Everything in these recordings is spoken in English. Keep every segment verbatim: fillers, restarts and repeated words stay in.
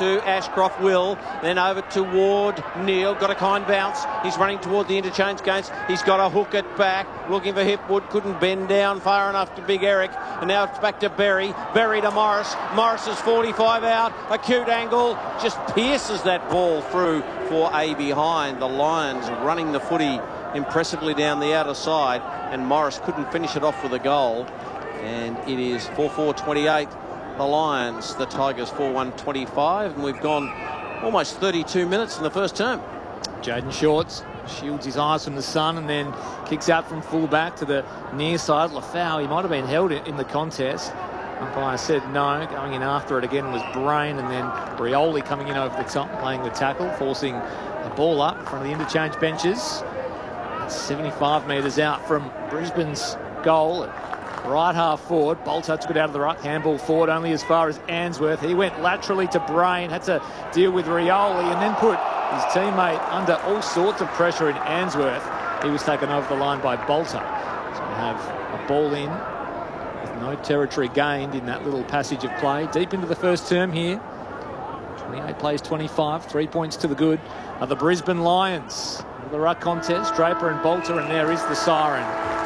to Ashcroft Will, then over to Ward Neil, got a kind bounce, he's running toward the interchange gates, he's got to hook it back, looking for Hipwood, couldn't bend down far enough to Big Eric, and now it's back to Berry, Berry to Morris, Morris is forty-five out, acute angle, just pierces that ball through for a behind. The Lions running the footy impressively down the outer side, and Morris couldn't finish it off with a goal, and it is four four twenty-eight. The Lions, the Tigers four one twenty-five, and we've gone almost thirty-two minutes in the first term. Jaden Shorts shields his eyes from the sun and then kicks out from full back to the near side. Lafau, he might have been held in the contest. Umpire said no. Going in after it again was Brain, and then Rioli coming in over the top, playing the tackle, forcing the ball up in front of the interchange benches. That's seventy-five metres out from Brisbane's goal. Right half forward, Bolter took it out of the ruck, handball forward only as far as Answorth. He went laterally to Brain, had to deal with Rioli and then put his teammate under all sorts of pressure in Answorth. He was taken over the line by Bolter. So we have a ball in with no territory gained in that little passage of play. Deep into the first term here. twenty-eight plays twenty-five, three points to the good of the Brisbane Lions. The ruck contest, Draper and Bolter, and there is the siren.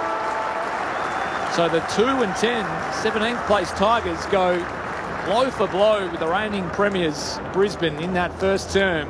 So the two and ten, seventeenth place Tigers go blow for blow with the reigning premiers Brisbane in that first term.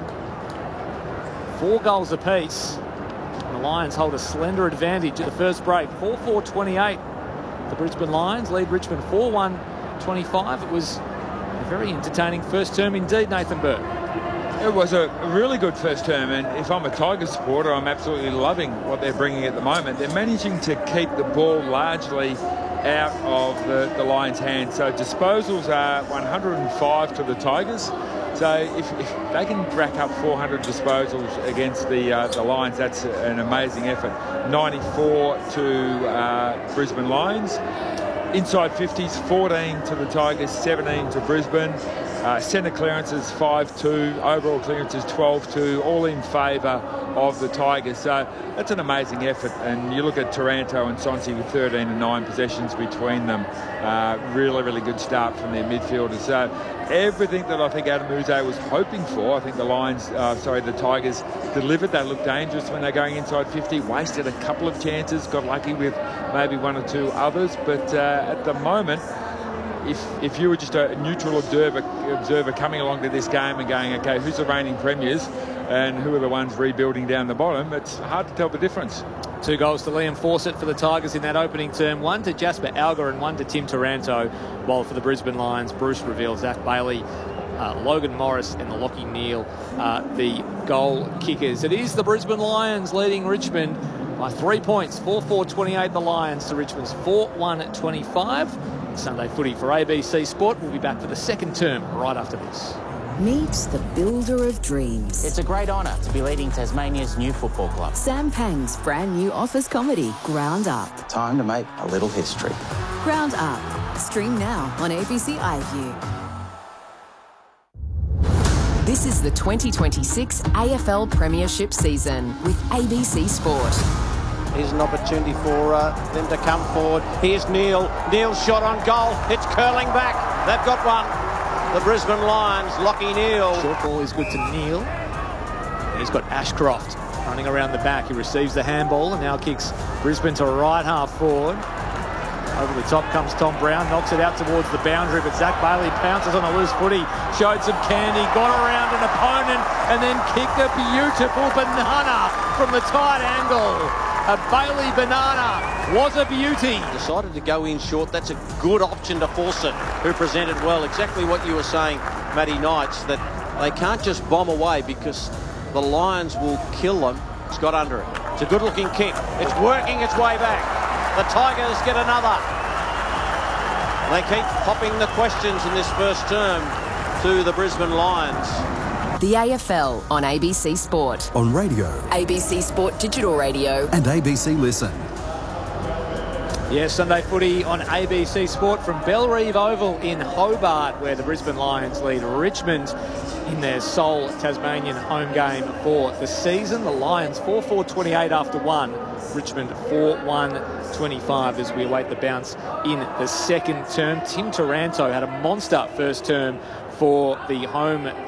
Four goals apiece. And the Lions hold a slender advantage at the first break. four four twenty-eight. The Brisbane Lions lead Richmond four one twenty-five. It was a very entertaining first term indeed, Nathan Burke. It was a really good first term, and if I'm a Tigers supporter, I'm absolutely loving what they're bringing at the moment. They're managing to keep the ball largely out of the, the Lions' hands. So disposals are one hundred five to the Tigers. So if, if they can rack up four hundred disposals against the uh, the Lions, that's an amazing effort. ninety-four to uh, Brisbane Lions. Inside fifties, fourteen to the Tigers, seventeen to Brisbane. Uh, centre clearances five two, overall clearances twelve two, all in favour of the Tigers. So that's an amazing effort. And you look at Taranto and Sonsi with thirteen and nine possessions between them. Uh, really, really good start from their midfielders. So everything that I think Adam Uze was hoping for, I think the Lions, uh, sorry, the Tigers delivered. They looked dangerous when they're going inside fifty, wasted a couple of chances, got lucky with maybe one or two others. But uh, at the moment, If, if you were just a neutral observer, observer coming along to this game and going, okay, who's the reigning premiers and who are the ones rebuilding down the bottom, it's hard to tell the difference. Two goals to Liam Fawcett for the Tigers in that opening term. One to Jasper Alger and one to Tim Taranto. While for the Brisbane Lions, Bruce reveals Zach Bailey, uh, Logan Morris and the Lockie Neal, uh, the goal kickers. It is the Brisbane Lions leading Richmond by three points. four four twenty-eight the Lions to Richmond's four one twenty-five. Sunday footy for A B C Sport. We'll be back for the second term right after this. Meet the builder of dreams. It's a great honour to be leading Tasmania's new football club. Sam Pang's brand new office comedy, Ground Up. Time to make a little history. Ground Up. Stream now on A B C iView. This is the twenty twenty-six A F L Premiership season with A B C Sport. Here's an opportunity for uh, them to come forward. Here's Neil. Neil's shot on goal. It's curling back. They've got one. The Brisbane Lions, Lockie Neal. Short ball is good to Neil. He's got Ashcroft running around the back. He receives the handball and now kicks Brisbane to right half forward. Over the top comes Tom Brown, knocks it out towards the boundary, but Zach Bailey pounces on a loose footy, showed some candy, got around an opponent, and then kicked a beautiful banana from the tight angle. A Bailey banana was a beauty. Decided to go in short. That's a good option to Fawcett, who presented well. Exactly what you were saying, Matty Knights, that they can't just bomb away because the Lions will kill them. It's got under it. It's a good-looking kick. It's working its way back. The Tigers get another. They keep popping the questions in this first term to the Brisbane Lions. The A F L on A B C Sport. On radio. A B C Sport Digital Radio. And A B C Listen. Yes, Sunday footy on A B C Sport from Bellerive Oval in Hobart, where the Brisbane Lions lead Richmond in their sole Tasmanian home game for the season. The Lions four four twenty-eight after one. Richmond four one twenty-five as we await the bounce in the second term. Tim Taranto had a monster first term for the home